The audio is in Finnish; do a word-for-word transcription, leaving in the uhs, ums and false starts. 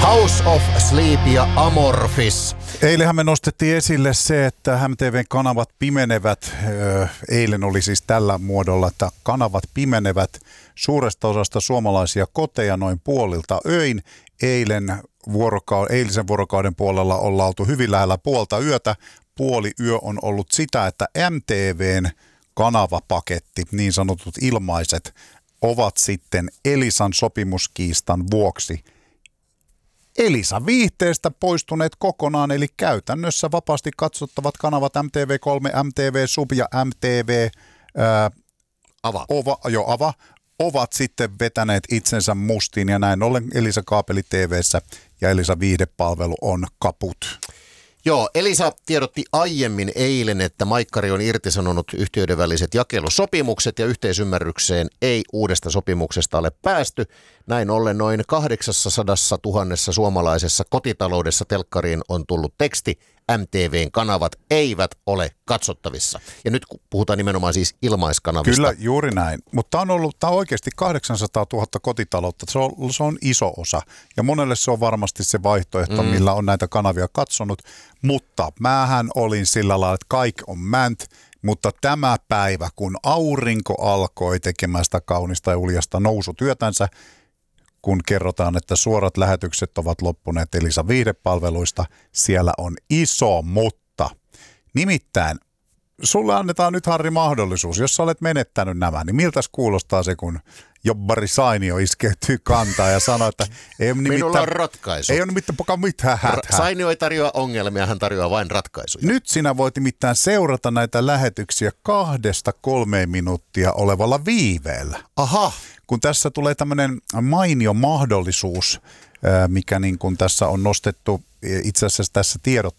House of Sleep ja Amorphis. Eilenhän me nostettiin esille se, että M T V:n kanavat pimenevät. Eilen oli siis tällä muodolla, että kanavat pimenevät suuresta osasta suomalaisia koteja noin puolilta öin. Eilen vuoroka- eilisen vuorokauden puolella ollaan oltu hyvin lähellä puolta yötä. Puoli yö on ollut sitä, että M T V:n kanavapaketti, niin sanotut ilmaiset, ovat sitten Elisan sopimuskiistan vuoksi Elisa viihteestä poistuneet kokonaan, eli käytännössä vapaasti katsottavat kanavat M T V kolme, M T V Sub ja M T V ää, Ava. Ova, jo, Ava ovat sitten vetäneet itsensä mustiin ja näin ollen Elisa kaapeli T V:ssä ja Elisa viihdepalvelu on kaput. Joo, Elisa tiedotti aiemmin eilen, että Maikkari on irtisanonut yhtiöiden väliset jakelusopimukset ja yhteisymmärrykseen ei uudesta sopimuksesta ole päästy. Näin ollen noin kahdeksansataa tuhatta suomalaisessa kotitaloudessa telkkariin on tullut teksti: M T V:n kanavat eivät ole katsottavissa. Ja nyt puhutaan nimenomaan siis ilmaiskanavista. Kyllä, juuri näin. Mutta tämä on ollut tämä on oikeasti kahdeksansataa tuhatta kotitaloutta. Se on, se on iso osa. Ja monelle se on varmasti se vaihtoehto, mm. millä on näitä kanavia katsonut. Mutta mähän olin sillä lailla, että kaikki on mänt. Mutta tämä päivä, kun aurinko alkoi tekemään sitä kaunista ja uljasta nousutyötänsä, kun kerrotaan, että suorat lähetykset ovat loppuneet Elisa viihdepalveluista, siellä on iso mutta. Nimittäin, sulle annetaan nyt, Harri, mahdollisuus. Jos sä olet menettänyt nämä, niin miltäs kuulostaa se, kun Jobbari Sainio iskeytyy kantaa ja sanoo, että ei ole nimittäin, minulla on ratkaisu. Ei ole nimittäin mitään häthää. Sainio ei tarjoa ongelmia, hän tarjoaa vain ratkaisuja. Nyt sinä voit nimittäin seurata näitä lähetyksiä kahdesta kolmeen minuuttia olevalla viiveellä. Aha. Kun tässä tulee tämmöinen mainio mahdollisuus, mikä niin kuin tässä on nostettu itse asiassa tässä